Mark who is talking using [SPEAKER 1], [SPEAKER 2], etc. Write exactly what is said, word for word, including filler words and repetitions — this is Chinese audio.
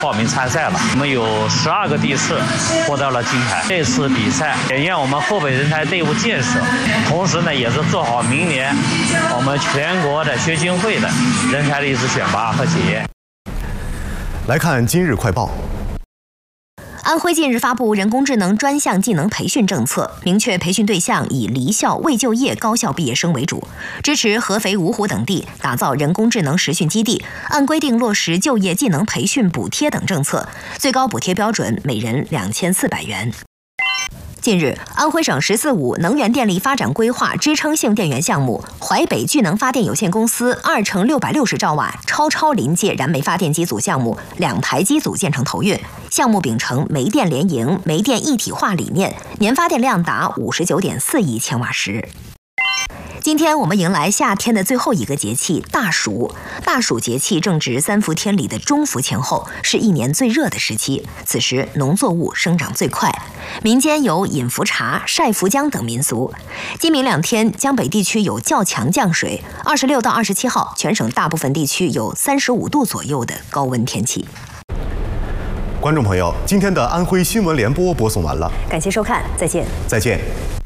[SPEAKER 1] 报名参赛了。我们有十二个地市获得了金牌。这次比赛检验我们后备人才队伍建设，同时呢，也是做好明年我们全国的学青会的人才的一次选拔和检验。
[SPEAKER 2] 来看今日快报。
[SPEAKER 3] 安徽近日发布人工智能专项技能培训政策，明确培训对象以离校未就业高校毕业生为主，支持合肥、芜湖等地打造人工智能实训基地，按规定落实就业技能培训补贴等政策，最高补贴标准每人两千四百元。近日，安徽省“十四五”能源电力发展规划支撑性电源项目淮北聚能发电有限公司二乘六百六十兆瓦超超临界燃煤发电机组项目两台机组建成投运，项目秉承煤电联营、煤电一体化理念，年发电量达五十九点四亿千瓦时。今天我们迎来夏天的最后一个节气大暑。大暑节气正值三伏天里的中伏前后，是一年最热的时期。此时农作物生长最快，民间有饮伏茶、晒伏姜等民俗。今明两天，江北地区有较强降水。二十六到二十七号，全省大部分地区有三十五度左右的高温天气。
[SPEAKER 2] 观众朋友，今天的安徽新闻联播播送完了，
[SPEAKER 3] 感谢收看，再见。
[SPEAKER 2] 再见。